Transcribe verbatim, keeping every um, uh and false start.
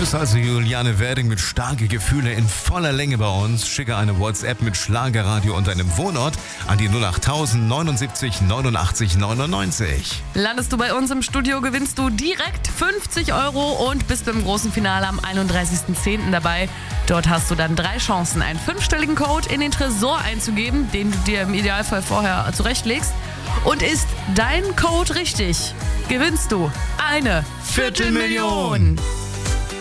ist also Juliane Werding mit starke Gefühle in voller Länge bei uns. Schicke eine WhatsApp mit Schlagerradio und deinem Wohnort an die null acht null null neunundsiebzig neunundachtzig neunundneunzig. Landest du bei uns im Studio, gewinnst du direkt fünfzig Euro und bist beim großen Finale am einunddreißigsten zehnten dabei. Dort hast du dann drei Chancen, einen fünfstelligen Code in den Tresor einzugeben, den du dir im Idealfall vorher zurechtlegst. Und ist dein Code richtig, gewinnst du eine Viertelmillion.